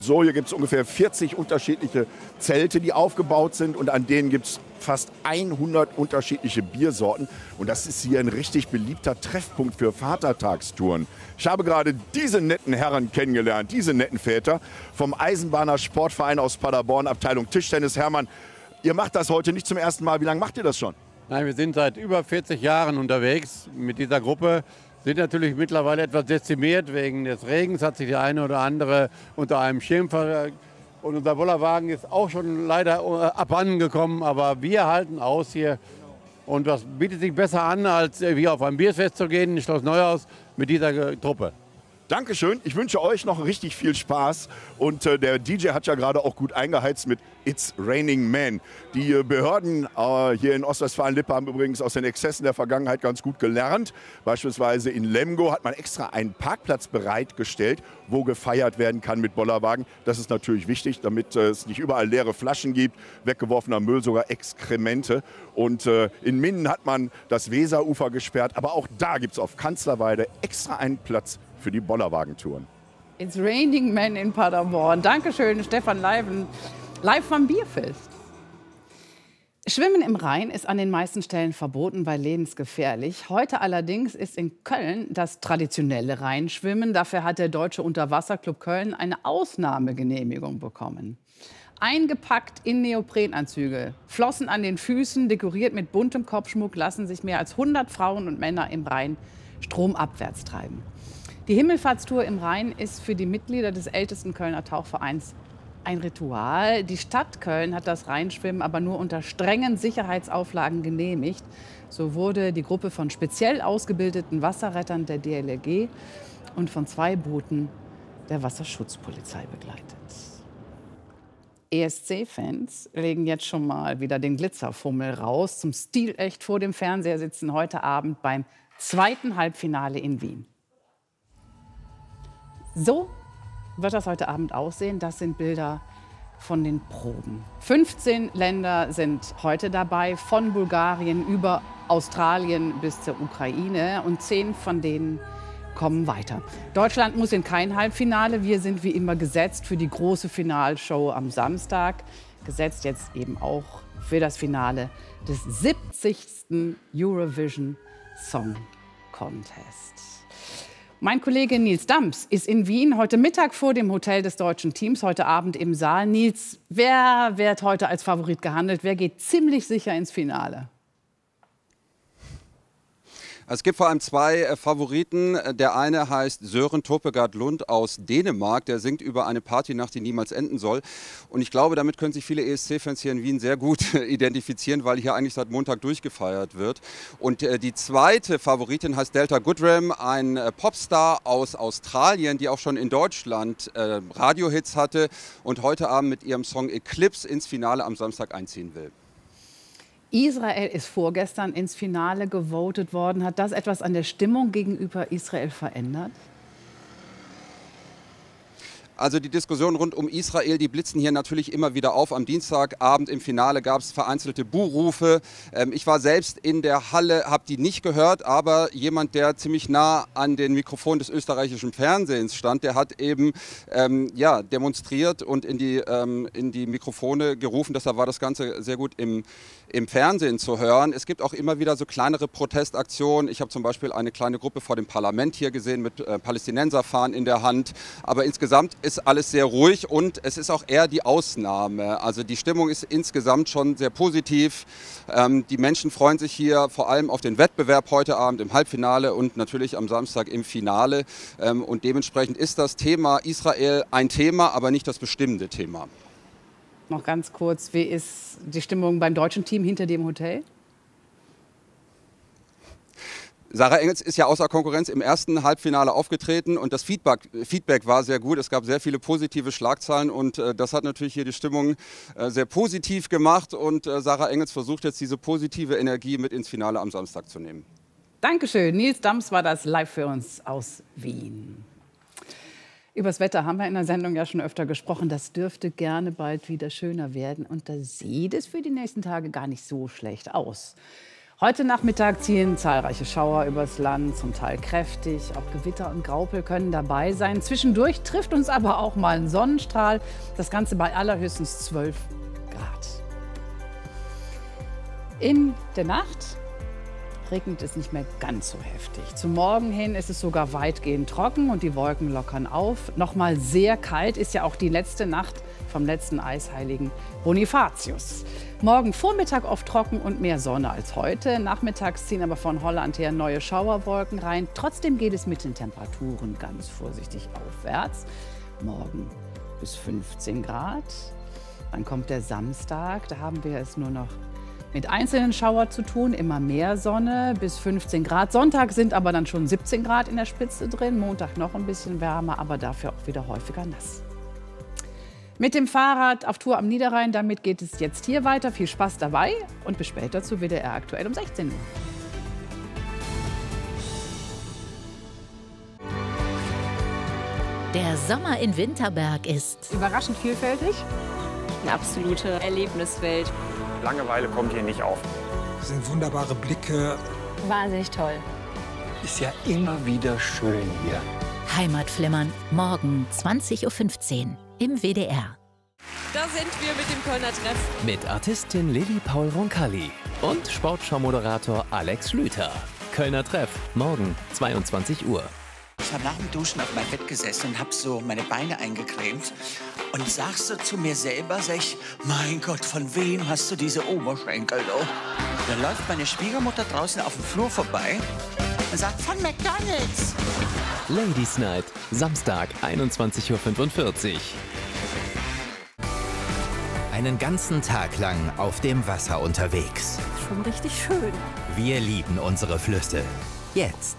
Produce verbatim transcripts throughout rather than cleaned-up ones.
So, hier gibt es ungefähr vierzig unterschiedliche Zelte, die aufgebaut sind, und an denen gibt es fast hundert unterschiedliche Biersorten. Und das ist hier ein richtig beliebter Treffpunkt für Vatertagstouren. Ich habe gerade diese netten Herren kennengelernt, diese netten Väter vom Eisenbahner Sportverein aus Paderborn, Abteilung Tischtennis. Hermann, ihr macht das heute nicht zum ersten Mal. Wie lange macht ihr das schon? Nein, wir sind seit über vierzig Jahren unterwegs mit dieser Gruppe. Sind natürlich mittlerweile etwas dezimiert. Wegen des Regens hat sich der eine oder andere unter einem Schirm versteckt. Und unser Bollerwagen ist auch schon leider abhanden gekommen. Aber wir halten aus hier. Und das bietet sich besser an, als hier auf ein Bierfest zu gehen in Schloss Neuhaus mit dieser Truppe. Dankeschön. Ich wünsche euch noch richtig viel Spaß. Und äh, der D J hat ja gerade auch gut eingeheizt mit It's Raining Men. Die äh, Behörden äh, hier in Ostwestfalen-Lippe haben übrigens aus den Exzessen der Vergangenheit ganz gut gelernt. Beispielsweise in Lemgo hat man extra einen Parkplatz bereitgestellt, wo gefeiert werden kann mit Bollerwagen. Das ist natürlich wichtig, damit äh, es nicht überall leere Flaschen gibt, weggeworfener Müll, sogar Exkremente. Und äh, in Minden hat man das Weserufer gesperrt. Aber auch da gibt es auf Kanzlerweide extra einen Platz für die Bollerwagentouren. It's Raining Men in Paderborn. Dankeschön, Stefan Leiven, live vom Bierfest. Schwimmen im Rhein ist an den meisten Stellen verboten, weil lebensgefährlich. Heute allerdings ist in Köln das traditionelle Rheinschwimmen. Dafür hat der Deutsche Unterwasserclub Köln eine Ausnahmegenehmigung bekommen. Eingepackt in Neoprenanzüge, Flossen an den Füßen, dekoriert mit buntem Kopfschmuck, lassen sich mehr als hundert Frauen und Männer im Rhein stromabwärts treiben. Die Himmelfahrtstour im Rhein ist für die Mitglieder des ältesten Kölner Tauchvereins ein Ritual. Die Stadt Köln hat das Rheinschwimmen aber nur unter strengen Sicherheitsauflagen genehmigt. So wurde die Gruppe von speziell ausgebildeten Wasserrettern der D L R G und von zwei Booten der Wasserschutzpolizei begleitet. E S C-Fans legen jetzt schon mal wieder den Glitzerfummel raus. Zum Stilecht vor dem Fernseher sitzen heute Abend beim zweiten Halbfinale in Wien. So wird das heute Abend aussehen. Das sind Bilder von den Proben. fünfzehn Länder sind heute dabei, von Bulgarien über Australien bis zur Ukraine. Und zehn von denen kommen weiter. Deutschland muss in kein Halbfinale. Wir sind wie immer gesetzt für die große Finalshow am Samstag. Gesetzt jetzt eben auch für das Finale des siebzigsten Eurovision Song Contest. Mein Kollege Nils Dams ist in Wien heute Mittag vor dem Hotel des deutschen Teams, heute Abend im Saal. Nils, wer wird heute als Favorit gehandelt? Wer geht ziemlich sicher ins Finale? Es gibt vor allem zwei äh, Favoriten. Der eine heißt Søren Topegard Lund aus Dänemark. Der singt über eine Partynacht, die niemals enden soll. Und ich glaube, damit können sich viele E S C-Fans hier in Wien sehr gut identifizieren, weil hier eigentlich seit Montag durchgefeiert wird. Und äh, die zweite Favoritin heißt Delta Goodrem, ein äh, Popstar aus Australien, die auch schon in Deutschland äh, Radiohits hatte und heute Abend mit ihrem Song Eclipse ins Finale am Samstag einziehen will. Israel ist vorgestern ins Finale gewotet worden. Hat das etwas an der Stimmung gegenüber Israel verändert? Also die Diskussion rund um Israel, die blitzen hier natürlich immer wieder auf. Am Dienstagabend im Finale gab es vereinzelte Buhrufe. Ähm, ich war selbst in der Halle, habe die nicht gehört, aber jemand, der ziemlich nah an den Mikrofonen des österreichischen Fernsehens stand, der hat eben ähm, ja, demonstriert und in die, ähm, in die Mikrofone gerufen. Deshalb war das Ganze sehr gut im, im Fernsehen zu hören. Es gibt auch immer wieder so kleinere Protestaktionen. Ich habe zum Beispiel eine kleine Gruppe vor dem Parlament hier gesehen mit äh, Palästinenserfahnen in der Hand. Aber insgesamt ist ist alles sehr ruhig und es ist auch eher die Ausnahme. Also die Stimmung ist insgesamt schon sehr positiv. Ähm, die Menschen freuen sich hier vor allem auf den Wettbewerb heute Abend im Halbfinale und natürlich am Samstag im Finale. Ähm, und dementsprechend ist das Thema Israel ein Thema, aber nicht das bestimmende Thema. Noch ganz kurz, wie ist die Stimmung beim deutschen Team hinter dem Hotel? Sarah Engels ist ja außer Konkurrenz im ersten Halbfinale aufgetreten und das Feedback, Feedback war sehr gut. Es gab sehr viele positive Schlagzeilen und äh, das hat natürlich hier die Stimmung äh, sehr positiv gemacht und äh, Sarah Engels versucht jetzt diese positive Energie mit ins Finale am Samstag zu nehmen. Dankeschön. Nils Dams war das live für uns aus Wien. Über das Wetter haben wir in der Sendung ja schon öfter gesprochen. Das dürfte gerne bald wieder schöner werden und da sieht es für die nächsten Tage gar nicht so schlecht aus. Heute Nachmittag ziehen zahlreiche Schauer übers Land, zum Teil kräftig. Auch Gewitter und Graupel können dabei sein. Zwischendurch trifft uns aber auch mal ein Sonnenstrahl. Das Ganze bei allerhöchstens zwölf Grad. In der Nacht regnet es nicht mehr ganz so heftig. Zum Morgen hin ist es sogar weitgehend trocken und die Wolken lockern auf. Nochmal sehr kalt ist ja auch die letzte Nacht vom letzten Eisheiligen Bonifatius. Morgen Vormittag oft trocken und mehr Sonne als heute. Nachmittags ziehen aber von Holland her neue Schauerwolken rein. Trotzdem geht es mit den Temperaturen ganz vorsichtig aufwärts. Morgen bis fünfzehn Grad. Dann kommt der Samstag, da haben wir es nur noch mit einzelnen Schauer zu tun, immer mehr Sonne bis fünfzehn Grad. Sonntag sind aber dann schon siebzehn Grad in der Spitze drin. Montag noch ein bisschen wärmer, aber dafür auch wieder häufiger nass. Mit dem Fahrrad auf Tour am Niederrhein, damit geht es jetzt hier weiter. Viel Spaß dabei und bis später zu W D R aktuell um sechzehn Uhr. Der Sommer in Winterberg ist überraschend vielfältig. Eine absolute Erlebniswelt. Langeweile kommt hier nicht auf. Das sind wunderbare Blicke. Wahnsinnig toll. Ist ja immer wieder schön hier. Heimatflimmern, morgen zwanzig Uhr fünfzehn im W D R. Da sind wir mit dem Kölner Treff. Mit Artistin Lilly Paul Roncalli und Sportschau-Moderator Alex Schlüter. Kölner Treff, morgen zweiundzwanzig Uhr. Ich habe nach dem Duschen auf meinem Bett gesessen und habe so meine Beine eingecremt und sag so zu mir selber, sag ich, mein Gott, von wem hast du diese Oberschenkel? Oh? Dann läuft meine Schwiegermutter draußen auf dem Flur vorbei und sagt, von McDonald's. Ladies Night, Samstag, einundzwanzig Uhr fünfundvierzig. Einen ganzen Tag lang auf dem Wasser unterwegs. Schon richtig schön. Wir lieben unsere Flüsse. Jetzt.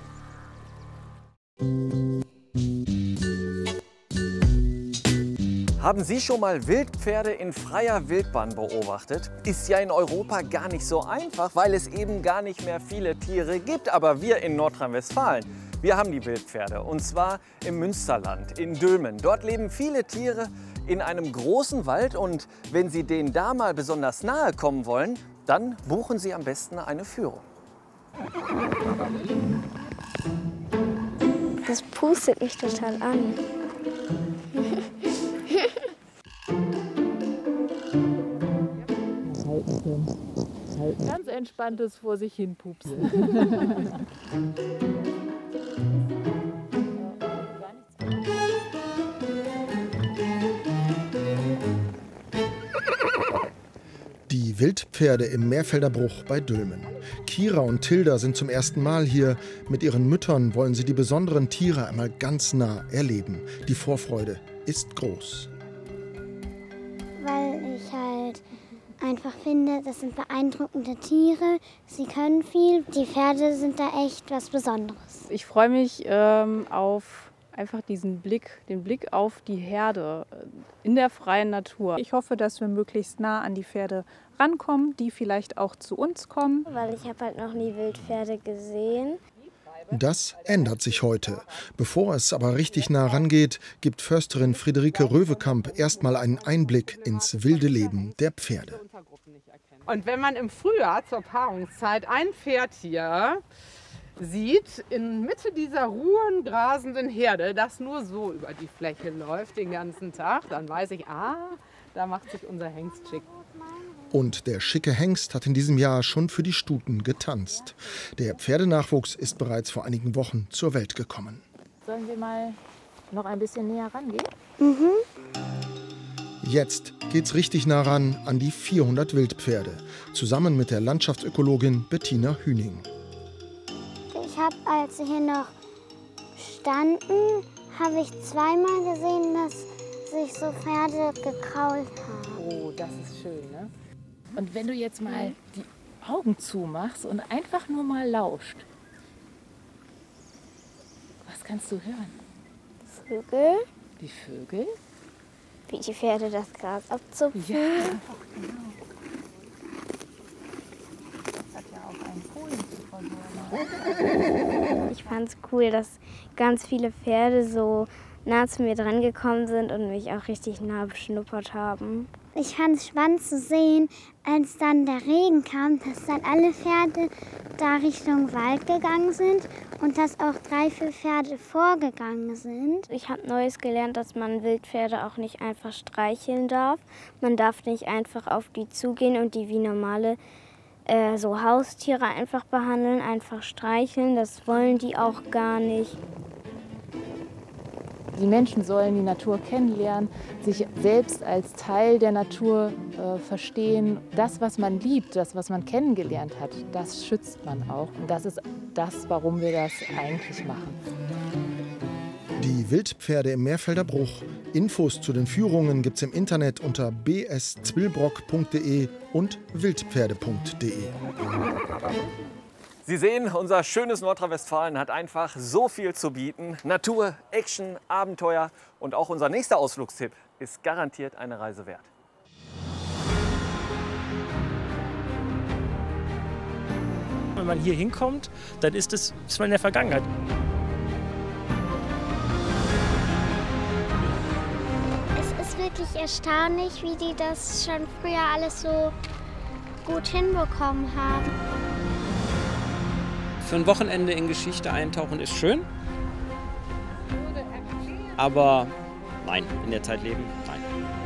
Haben Sie schon mal Wildpferde in freier Wildbahn beobachtet? Ist ja in Europa gar nicht so einfach, weil es eben gar nicht mehr viele Tiere gibt. Aber wir in Nordrhein-Westfalen, wir haben die Wildpferde. Und zwar im Münsterland, in Dülmen. Dort leben viele Tiere in einem großen Wald. Und wenn Sie denen da mal besonders nahe kommen wollen, dann buchen Sie am besten eine Führung. Das pustet mich total an. Ganz entspanntes vor sich hin pupsen. Die Wildpferde im Meerfelder Bruch bei Dülmen. Kira und Tilda sind zum ersten Mal hier. Mit ihren Müttern wollen sie die besonderen Tiere einmal ganz nah erleben. Die Vorfreude ist groß. Weil ich halt einfach finde, das sind beeindruckende Tiere. Sie können viel. Die Pferde sind da echt was Besonderes. Ich freue mich ähm, auf einfach diesen Blick, den Blick auf die Herde in der freien Natur. Ich hoffe, dass wir möglichst nah an die Pferde rankommen, die vielleicht auch zu uns kommen. Weil ich habe halt noch nie Wildpferde gesehen. Das ändert sich heute. Bevor es aber richtig nah rangeht, gibt Försterin Friederike Röwekamp erstmal einen Einblick ins wilde Leben der Pferde. Und wenn man im Frühjahr zur Paarungszeit ein Pferd hier sieht, in Mitte dieser ruhen, grasenden Herde, das nur so über die Fläche läuft den ganzen Tag, dann weiß ich, ah, da macht sich unser Hengst schick. Und der schicke Hengst hat in diesem Jahr schon für die Stuten getanzt. Der Pferdenachwuchs ist bereits vor einigen Wochen zur Welt gekommen. Sollen wir mal noch ein bisschen näher rangehen? Mhm. Jetzt geht's richtig nah ran an die vierhundert Wildpferde, zusammen mit der Landschaftsökologin Bettina Hüning. Ich habe, als wir hier noch standen, habe ich zweimal gesehen, dass sich so Pferde gekrault haben. Oh, das ist schön, ne? Und wenn du jetzt mal die Augen zumachst und einfach nur mal lauscht, was kannst du hören? Vögel. Die Vögel? Wie die Pferde das Gras abzupfen. Ja, genau. Das hat ja auch einen Fohlen zu verloren. Ich fand es cool, dass ganz viele Pferde so nah zu mir dran gekommen sind und mich auch richtig nah beschnuppert haben. Ich fand es spannend zu sehen, als dann der Regen kam, dass dann alle Pferde da Richtung Wald gegangen sind und dass auch drei, vier Pferde vorgegangen sind. Ich habe Neues gelernt, dass man Wildpferde auch nicht einfach streicheln darf. Man darf nicht einfach auf die zugehen und die wie normale äh, so Haustiere einfach behandeln, einfach streicheln. Das wollen die auch gar nicht. Die Menschen sollen die Natur kennenlernen, sich selbst als Teil der Natur äh, verstehen. Das, was man liebt, das, was man kennengelernt hat, das schützt man auch. Und das ist das, warum wir das eigentlich machen. Die Wildpferde im Meerfelder Bruch. Infos zu den Führungen gibt's im Internet unter b s zwillbrock punkt de und wildpferde punkt de. Sie sehen, unser schönes Nordrhein-Westfalen hat einfach so viel zu bieten. Natur, Action, Abenteuer und auch unser nächster Ausflugstipp ist garantiert eine Reise wert. Wenn man hier hinkommt, dann ist es ist man in der Vergangenheit. Es ist wirklich erstaunlich, wie die das schon früher alles so gut hinbekommen haben. Für ein Wochenende in Geschichte eintauchen ist schön, aber nein, in der Zeit leben, nein.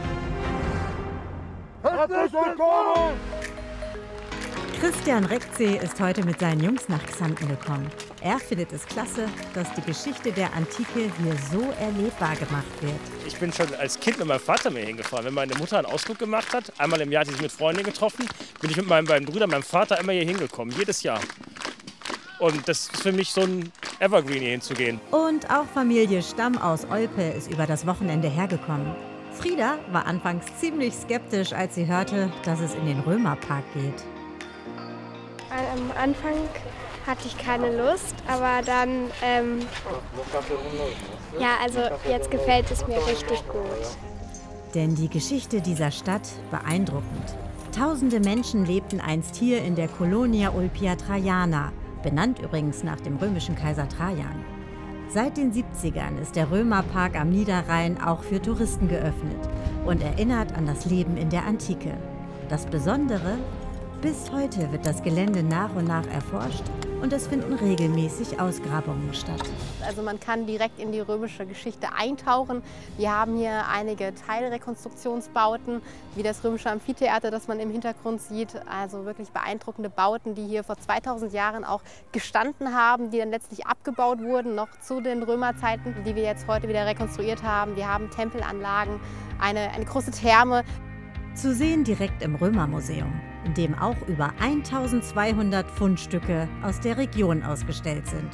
Herzlich willkommen! Christian Reckzee ist heute mit seinen Jungs nach Xanten gekommen. Er findet es klasse, dass die Geschichte der Antike hier so erlebbar gemacht wird. Ich bin schon als Kind mit meinem Vater mehr hingefahren. Wenn meine Mutter einen Ausflug gemacht hat, einmal im Jahr hat sie sich mit Freunden getroffen, bin ich mit meinen beiden Brüdern, meinem Vater immer hier hingekommen, jedes Jahr. Und das ist für mich so ein Evergreen, hier hinzugehen. Und auch Familie Stamm aus Olpe ist über das Wochenende hergekommen. Frieda war anfangs ziemlich skeptisch, als sie hörte, dass es in den Römerpark geht. Am Anfang hatte ich keine Lust, aber dann, ähm, ja, also jetzt gefällt es mir richtig gut. Denn die Geschichte dieser Stadt beeindruckend. Tausende Menschen lebten einst hier in der Colonia Ulpia Traiana, benannt übrigens nach dem römischen Kaiser Trajan. Seit den siebzigern ist der Römerpark am Niederrhein auch für Touristen geöffnet und erinnert an das Leben in der Antike. Das Besondere: bis heute wird das Gelände nach und nach erforscht und es finden regelmäßig Ausgrabungen statt. Also man kann direkt in die römische Geschichte eintauchen. Wir haben hier einige Teilrekonstruktionsbauten, wie das römische Amphitheater, das man im Hintergrund sieht. Also wirklich beeindruckende Bauten, die hier vor zweitausend Jahren auch gestanden haben, die dann letztlich abgebaut wurden, noch zu den Römerzeiten, die wir jetzt heute wieder rekonstruiert haben. Wir haben Tempelanlagen, eine, eine große Therme. Zu sehen direkt im Römermuseum, in dem auch über eintausendzweihundert Fundstücke aus der Region ausgestellt sind.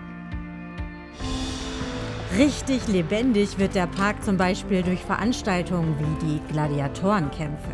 Richtig lebendig wird der Park zum Beispiel durch Veranstaltungen wie die Gladiatorenkämpfe.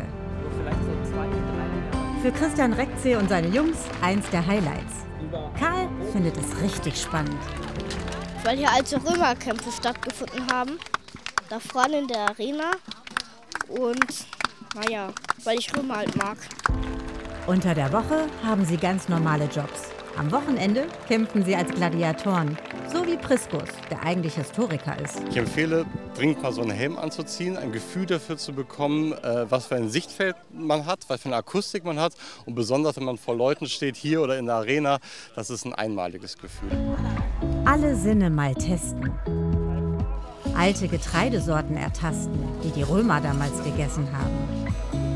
Für Christian Reckzee und seine Jungs eins der Highlights. Karl findet es richtig spannend. Weil hier alte Römerkämpfe stattgefunden haben, da vorne in der Arena, und naja, weil ich Römer halt mag. Unter der Woche haben sie ganz normale Jobs. Am Wochenende kämpfen sie als Gladiatoren, so wie Priscus, der eigentlich Historiker ist. Ich empfehle, dringend mal so einen Helm anzuziehen, ein Gefühl dafür zu bekommen, was für ein Sichtfeld man hat, was für eine Akustik man hat. Und besonders, wenn man vor Leuten steht, hier oder in der Arena, das ist ein einmaliges Gefühl. Alle Sinne mal testen. Alte Getreidesorten ertasten, die die Römer damals gegessen haben.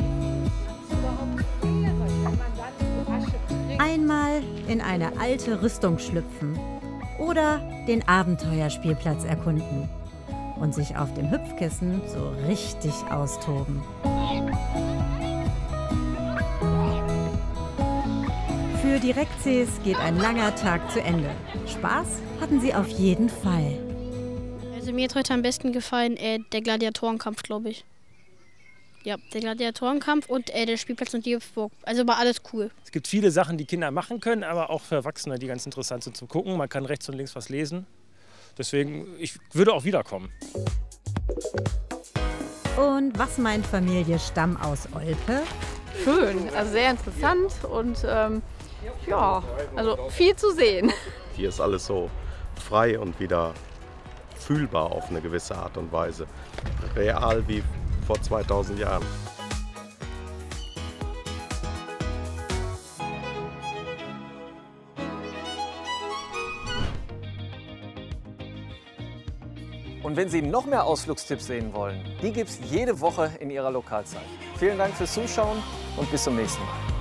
Einmal in eine alte Rüstung schlüpfen oder den Abenteuerspielplatz erkunden und sich auf dem Hüpfkissen so richtig austoben. Für die Reckzees geht ein langer Tag zu Ende. Spaß hatten sie auf jeden Fall. Also mir hat heute am besten gefallen äh, der Gladiatorenkampf, glaube ich. Ja, der Gladiatorenkampf und äh, der Spielplatz und die Hüpfburg. Also war alles cool. Es gibt viele Sachen, die Kinder machen können, aber auch für Erwachsene, die ganz interessant sind zum Gucken. Man kann rechts und links was lesen. Deswegen, ich würde auch wiederkommen. Und was meint Familie Stamm aus Olpe? Schön, also sehr interessant und ähm, ja, also viel zu sehen. Hier ist alles so frei und wieder fühlbar auf eine gewisse Art und Weise. Real wie vor zweitausend Jahren. Und wenn Sie noch mehr Ausflugstipps sehen wollen, die gibt es jede Woche in Ihrer Lokalzeit. Vielen Dank fürs Zuschauen und bis zum nächsten Mal.